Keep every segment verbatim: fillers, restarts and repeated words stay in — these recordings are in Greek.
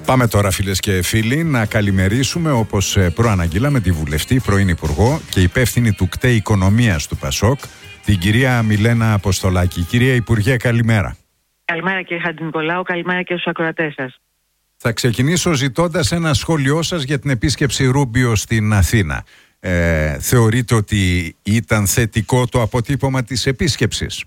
Πάμε τώρα, φίλες και φίλοι, να καλημερίσουμε, όπως προαναγγείλαμε, τη βουλευτή, πρώην Υπουργό και υπεύθυνη του ΚΤΕ Οικονομίας του ΠΑΣΟΚ, την κυρία Μιλένα Αποστολάκη. Κυρία Υπουργέ, καλημέρα. Καλημέρα, κύριε Χατζηνικολάου, καλημέρα και στους ακροατές σας. Θα ξεκινήσω ζητώντας ένα σχόλιο σας για την επίσκεψη Ρούμπιο στην Αθήνα. Ε, θεωρείτε ότι ήταν θετικό το αποτύπωμα της επίσκεψης?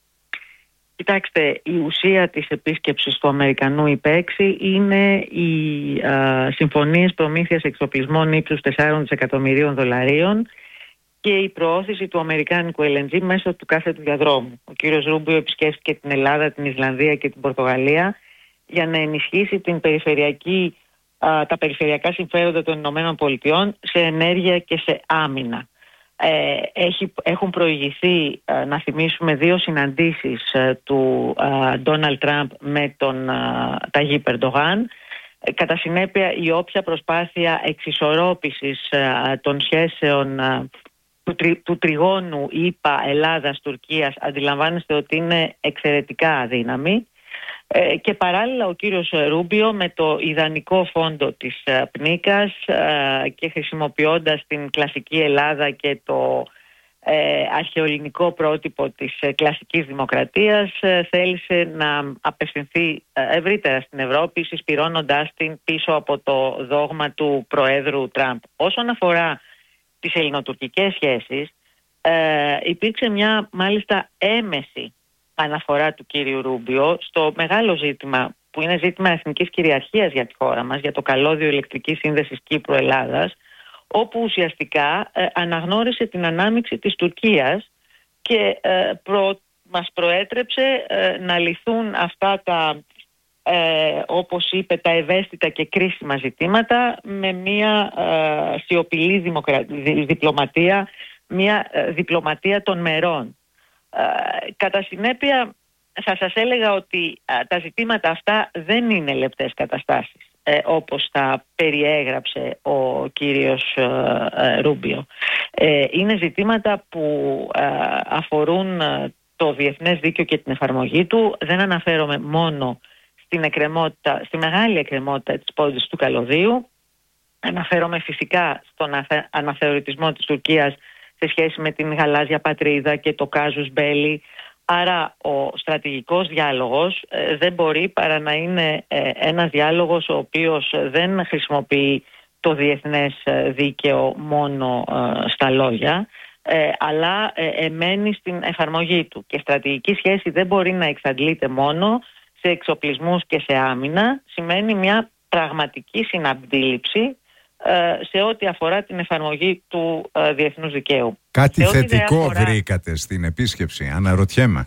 Κοιτάξτε, η ουσία της επίσκεψης του Αμερικανού υπέξη είναι οι α, συμφωνίες προμήθειας εξοπλισμών ύψους τεσσάρων δισεκατομμυρίων δολαρίων και η προώθηση του αμερικάνικου ελ εν τζι μέσω του κάθετου διαδρόμου. Ο κύριος Ρούμπιο επισκέφθηκε την Ελλάδα, την Ισλανδία και την Πορτογαλία για να ενισχύσει την περιφερειακή, α, τα περιφερειακά συμφέροντα των Ηνωμένων Πολιτειών σε ενέργεια και σε άμυνα. Ε, έχει, έχουν προηγηθεί, ε, να θυμίσουμε, δύο συναντήσεις ε, του Ντόναλντ Τραμπ με τον Ταγί Ερντογάν. Ε, κατά συνέπεια, η όποια προσπάθεια εξισορρόπησης ε, των σχέσεων ε, του, τρι, του τριγώνου ΗΠΑ, Ελλάδας, Τουρκίας, αντιλαμβάνεστε ότι είναι εξαιρετικά αδύναμη. Ε, και παράλληλα ο κύριος Ρούμπιο με το ιδανικό φόντο της ε, πνίκας ε, και χρησιμοποιώντας την κλασική Ελλάδα και το ε, αρχαιοελληνικό πρότυπο της ε, κλασικής δημοκρατίας ε, θέλησε να απευθυνθεί ε, ευρύτερα στην Ευρώπη, συσπυρώνοντάς την πίσω από το δόγμα του Προέδρου Τραμπ. Όσον αφορά τις ελληνοτουρκικές σχέσεις, ε, υπήρξε μια μάλιστα έμεση αναφορά του κύριου Ρούμπιο στο μεγάλο ζήτημα που είναι ζήτημα εθνικής κυριαρχίας για τη χώρα μας, για το καλώδιο ηλεκτρικής σύνδεσης Κύπρου-Ελλάδας, όπου ουσιαστικά ε, αναγνώρισε την ανάμειξη της Τουρκίας και ε, προ, μας προέτρεψε ε, να λυθούν αυτά τα, ε, όπως είπε, τα ευαίσθητα και κρίσιμα ζητήματα με μια ε, σιωπηλή δημοκρα... διπλωματία, μια ε, διπλωματία των μερών. Uh, κατά συνέπεια θα σας έλεγα ότι uh, τα ζητήματα αυτά δεν είναι λεπτές καταστάσεις ε, όπως τα περιέγραψε ο κύριος uh, uh, Ρούμπιο. Ε, είναι ζητήματα που uh, αφορούν uh, το διεθνές δίκαιο και την εφαρμογή του. Δεν αναφέρομαι μόνο στην εκκρεμότητα, στη μεγάλη εκκρεμότητα της πώλησης του καλωδίου. Αναφέρομαι φυσικά στον αναθεωρητισμό της Τουρκίας σε σχέση με την γαλάζια πατρίδα και το κάζους μπέλι. Άρα ο στρατηγικός διάλογος ε, δεν μπορεί παρά να είναι ε, ένας διάλογος ο οποίος δεν χρησιμοποιεί το διεθνές δίκαιο μόνο ε, στα λόγια, ε, αλλά ε, εμένει στην εφαρμογή του. Και στρατηγική σχέση δεν μπορεί να εξαντλείται μόνο σε εξοπλισμούς και σε άμυνα. Σημαίνει μια πραγματική συναντήληψη σε ό,τι αφορά την εφαρμογή του ε, διεθνούς δικαίου. Κάτι σε θετικό αφορά... βρήκατε στην επίσκεψη, αναρωτιέμαι.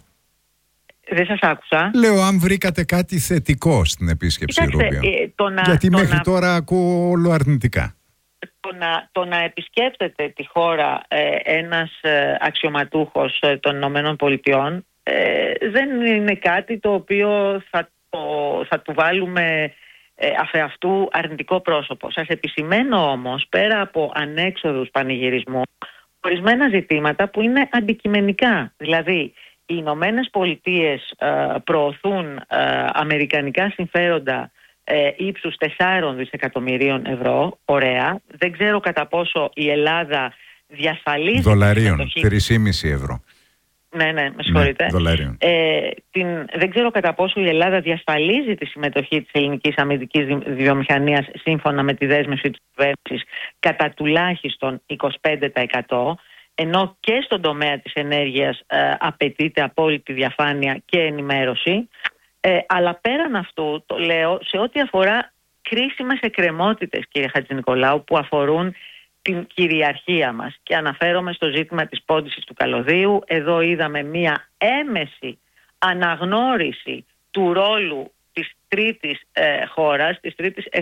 Δεν σας άκουσα. Λέω, αν βρήκατε κάτι θετικό στην επίσκεψη Ρούμπιο. Ε, το να, Γιατί το μέχρι να... τώρα ακούω όλο αρνητικά. Το να, το να επισκέπτεται τη χώρα ε, ένας ε, αξιωματούχος ε, των Ηνωμένων Πολιτειών ε, δεν είναι κάτι το οποίο θα, το, θα του βάλουμε Ε, αφεαυτού αρνητικό πρόσωπο. Σας επισημαίνω όμως, πέρα από ανέξοδους πανηγυρισμού, ορισμένα ζητήματα που είναι αντικειμενικά. Δηλαδή, οι Ηνωμένες Πολιτείες ε, προωθούν ε, αμερικανικά συμφέροντα ε, ύψους τεσσάρων δισεκατομμυρίων ευρώ. Ωραία. Δεν ξέρω κατά πόσο η Ελλάδα διασφαλίζει... Δολαρίων, τρία κόμμα πέντε ευρώ. Ναι, ναι, με συγχωρείτε. Ναι, ε, την, δεν ξέρω κατά πόσο η Ελλάδα διασφαλίζει τη συμμετοχή της ελληνικής αμυντικής βιομηχανίας σύμφωνα με τη δέσμευση της κυβέρνησης κατά τουλάχιστον είκοσι πέντε τοις εκατό, ενώ και στον τομέα της ενέργειας ε, απαιτείται απόλυτη διαφάνεια και ενημέρωση. Ε, αλλά πέραν αυτού, το λέω, σε ό,τι αφορά κρίσιμες εκκρεμότητες, κύριε Χατζηνικολάου, που αφορούν την κυριαρχία μας, και αναφέρομαι στο ζήτημα της πώλησης του καλωδίου. Εδώ είδαμε μία έμεση αναγνώριση του ρόλου της τρίτης ε, χώρας, της τρίτης